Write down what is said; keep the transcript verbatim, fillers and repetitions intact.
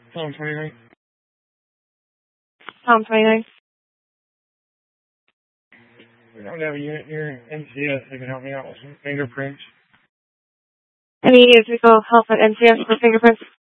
Tom twenty-nine. Tom twenty-nine. We don't have a unit here in N C S that can help me out with some fingerprints. Any physical help at N C S for fingerprints?